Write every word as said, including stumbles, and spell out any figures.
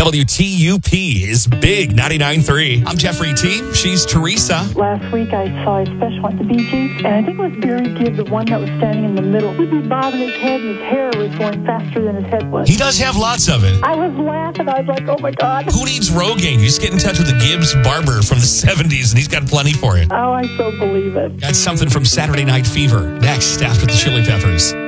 W T U P is Big ninety-nine point three. I'm Jeffrey T. She's Teresa. Last week I saw a special at the Bee Gees, and I think it was Barry Gibb, the one that was standing in the middle. He'd be bobbing his head, and his hair was going faster than his head was. He does have lots of it. I was laughing. I was like, oh, my God. Who needs Rogaine? You just get in touch with the Gibbs barber from the seventies, and he's got plenty for it. Oh, I so believe it. Got something from Saturday Night Fever next after the Chili Peppers.